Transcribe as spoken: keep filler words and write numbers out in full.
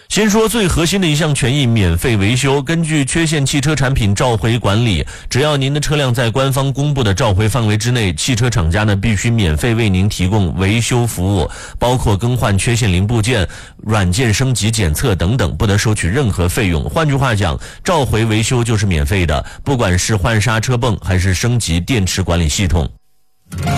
先说最核心的一项权益，免费维修。根据缺陷汽车产品召回管理，只要您的车辆在官方公布的召回范围之内，汽车厂家呢必须免费为您提供维修服务，包括更换缺陷零部件、软件升级检测等等，不得收取任何费用。换句话讲，召回维修就是免费的，不管是换刹车泵还是升级电池管理系统。